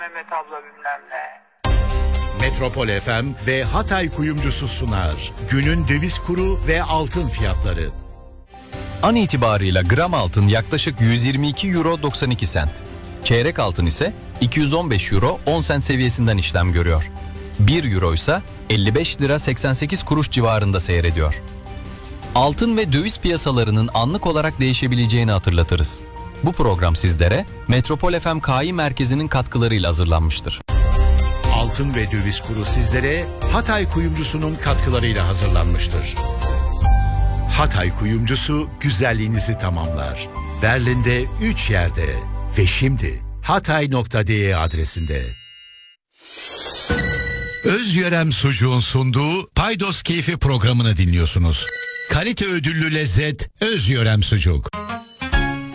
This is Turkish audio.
Mehmet abla bilmem ne. Metropol FM ve Hatay Kuyumcusu sunar. Günün döviz kuru ve altın fiyatları. An itibarıyla gram altın yaklaşık 122 euro 92 sent. Çeyrek altın ise 215 euro 10 sent seviyesinden işlem görüyor. 1 euro ise 55 lira 88 kuruş civarında seyrediyor. Altın ve döviz piyasalarının anlık olarak değişebileceğini hatırlatırız. Bu program sizlere Metropol FM Kİ Merkezi'nin katkılarıyla hazırlanmıştır. Altın ve döviz kuru sizlere Hatay Kuyumcusu'nun katkılarıyla hazırlanmıştır. Hatay Kuyumcusu güzelliğinizi tamamlar. Berlin'de 3 yerde ve şimdi hatay.de adresinde. Özyörem Sucuğun sunduğu Paydos Keyfi programını dinliyorsunuz. Kalite ödüllü lezzet Özyörem Sucuk.